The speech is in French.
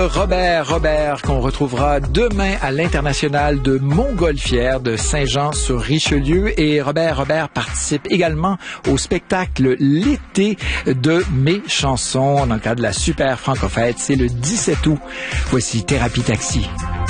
Robert, qu'on retrouvera demain à l'International de Montgolfière de Saint-Jean-sur-Richelieu. Et Robert participe également au spectacle L'été de mes chansons dans le cadre de la Super Franco-Fête. C'est le 17 août. Voici Thérapie Taxi.